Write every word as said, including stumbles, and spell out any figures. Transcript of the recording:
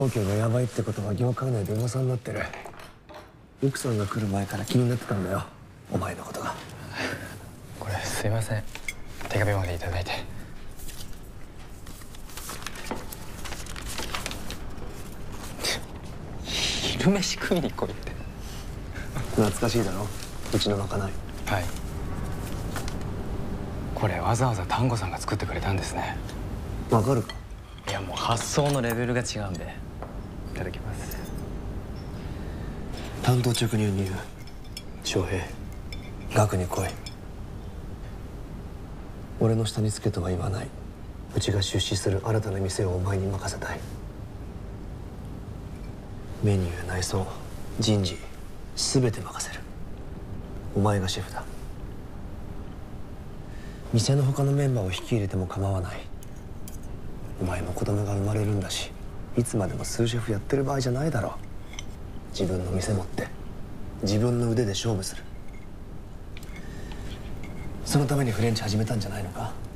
東京がやばいってことは業界内で噂になってる。奥さんが来る前から気になってたんだよ、お前のことが。 これすいません、手紙までいただいて。昼飯食いに来いって。 懐かしいだろ、うちのまかない。 はい。これわざわざ丹後さんが作ってくれたんですね。 わかるか？ いやもう発想のレベルが違うんで。いただきます。 単刀直入に言う。翔平、額に来い。俺の下につけとは言わない。うちが出資する新たな店をお前に任せたい。メニュー、内装、人事、全て任せる。お前がシェフだ。店の他のメンバーを引き入れても構わない。お前も子供が生まれるんだし、いつまでもスーシェフやってる場合じゃないだろ。自分の店持って自分の腕で勝負する。そのためにフレンチ始めたんじゃないのか？